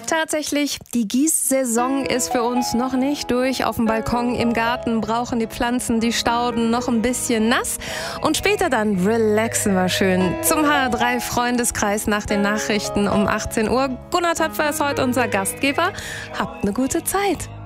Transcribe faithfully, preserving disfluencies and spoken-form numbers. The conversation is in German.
Tatsächlich, die Gießsaison ist für uns noch nicht durch. Auf dem Balkon, im Garten brauchen die Pflanzen, die Stauden noch ein bisschen nass. Und später dann relaxen wir schön zum H R drei Freundeskreis nach den Nachrichten um achtzehn Uhr. Gunnar Töpfer ist heute unser Gastgeber. Habt eine gute Zeit.